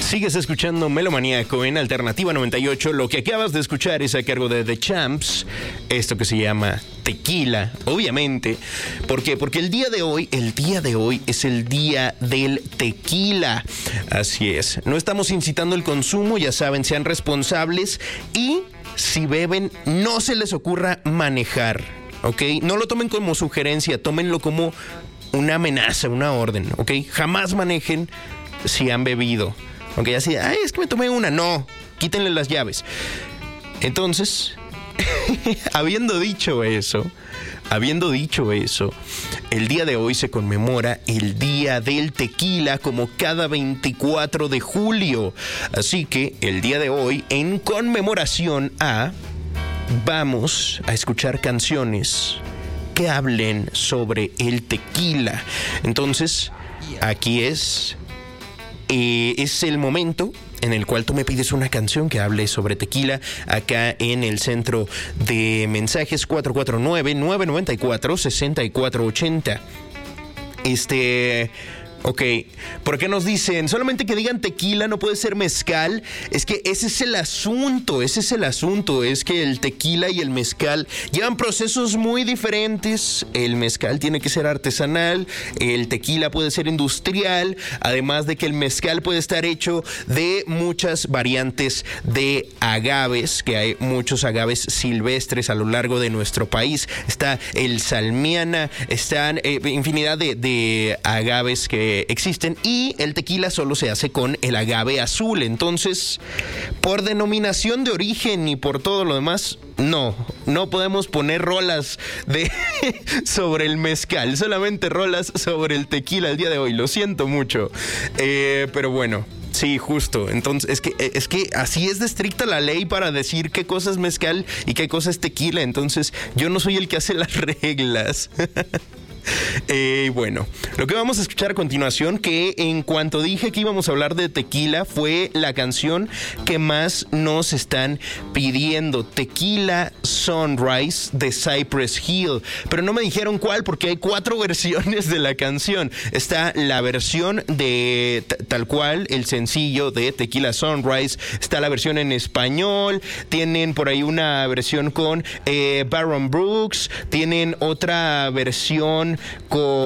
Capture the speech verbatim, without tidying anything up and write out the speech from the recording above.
Sigues escuchando Melomaníaco en Alternativa noventa y ocho. Lo que acabas de escuchar es a cargo de The Champs, esto que se llama Tequila, obviamente. ¿Por qué? Porque el día de hoy, el día de hoy es el día del tequila. Así es. No estamos incitando el consumo, ya saben, sean responsables y si beben, no se les ocurra manejar, ¿ok? No lo tomen como sugerencia, tómenlo como una amenaza, una orden, ¿ok? Jamás manejen si han bebido. Aunque ya sea, ay, es que me tomé una. No, quítenle las llaves. Entonces, habiendo dicho eso, habiendo dicho eso, el día de hoy se conmemora el Día del Tequila como cada veinticuatro de julio. Así que el día de hoy, en conmemoración a, vamos a escuchar canciones que hablen sobre el tequila. Entonces, aquí es... Eh, es el momento en el cual tú me pides una canción que hable sobre tequila acá en el centro de mensajes cuatro cuatro nueve, nueve nueve cuatro, seis cuatro ocho cero. Este... Ok, ¿por qué nos dicen solamente que digan tequila, no puede ser mezcal? Es que ese es el asunto, ese es el asunto, es que el tequila y el mezcal llevan procesos muy diferentes. El mezcal tiene que ser artesanal, el tequila puede ser industrial, además de que el mezcal puede estar hecho de muchas variantes de agaves, que hay muchos agaves silvestres a lo largo de nuestro país. Está el salmiana, están eh, infinidad de, de agaves que existen, y el tequila solo se hace con el agave azul. Entonces, por denominación de origen y por todo lo demás, no, no podemos poner rolas de sobre el mezcal, solamente rolas sobre el tequila el día de hoy. Lo siento mucho, eh, pero bueno. Sí, justo. Entonces, es que, es que así es de estricta la ley para decir qué cosa es mezcal y qué cosa es tequila. Entonces, yo no soy el que hace las reglas. Eh, bueno, lo que vamos a escuchar a continuación, que en cuanto dije que íbamos a hablar de tequila, fue la canción que más nos están pidiendo, Tequila Sunrise de Cypress Hill. Pero no me dijeron cuál, porque hay cuatro versiones de la canción. Está la versión de t- tal cual, el sencillo de Tequila Sunrise. Está la versión en español. Tienen por ahí una versión con eh, Baron Brooks. Tienen otra versión con